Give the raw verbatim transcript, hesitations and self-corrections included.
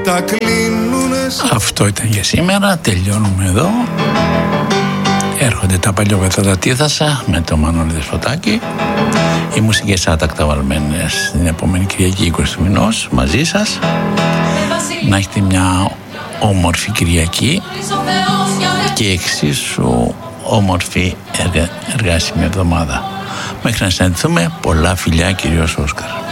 τα κλείνουνε. Αυτό ήταν για σήμερα, τελειώνουμε εδώ. Έρχονται τα παλιόβεθα Τίθασα με το Μανώλη Δεσποτάκη. Οι μουσικές άτακτα βαλμένες την επόμενη Κυριακή είκοσι του μηνός μαζί σας. Να έχετε μια όμορφη Κυριακή και εξίσου όμορφη εργα... εργάσιμη εβδομάδα. Μέχρι να συναντηθούμε, πολλά φιλιά, κυρίως Όσκαρ.